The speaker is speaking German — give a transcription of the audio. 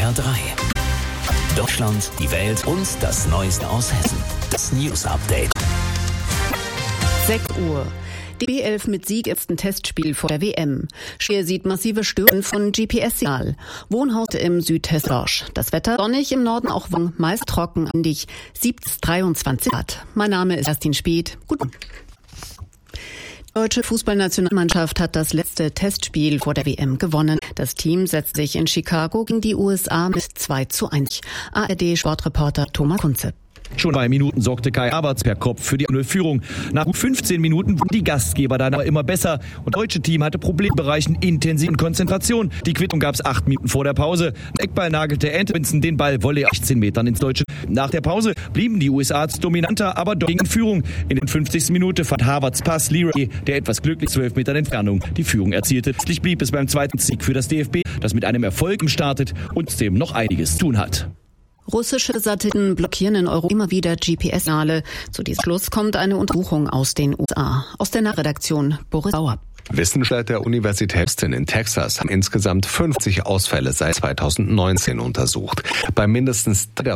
SWR 3. Deutschland, die Welt und das Neueste aus Hessen. Das News Update. 6 Uhr. Die B11 mit Sieg ist ein Testspiel vor der WM. Spiel sieht massive Störungen von GPS-Signal. Wohnhaus im Südhessisch. Das Wetter sonnig, im Norden auch meist trocken, windig, 23 Grad. Mein Name ist Kerstin Speth. Guten Morgen. Die deutsche Fußballnationalmannschaft hat das letzte Testspiel vor der WM gewonnen. Das Team setzt sich in Chicago gegen die USA mit 2:1. ARD-Sportreporter Thomas Kunze. Schon 3 Minuten sorgte Kai Havertz per Kopf für die 0-Führung. Nach gut 15 Minuten wurden die Gastgeber dann aber immer besser. Und das deutsche Team hatte Problembereichen Intensität und Konzentration. Die Quittung gab es 8 Minuten vor der Pause. Ein Eckball nagelte Antonsen den Ball Volley 18 Metern ins Deutsche. Nach der Pause blieben die USA dominanter, aber doch in Führung. In den 50. Minute fand Havertz Pass Leary, der etwas glücklich 12 Metern Entfernung die Führung erzielte. Letztlich blieb es beim zweiten Sieg für das DFB, das mit einem Erfolg startet und dem noch einiges zu tun hat. Russische Satelliten blockieren in Europa immer wieder GPS-Signale. Zu diesem Schluss kommt eine Untersuchung aus den USA. Aus der Nachredaktion Boris Sauer. Wissenschaftler der Universität in Texas haben insgesamt 50 Ausfälle seit 2019 untersucht. Bei mindestens der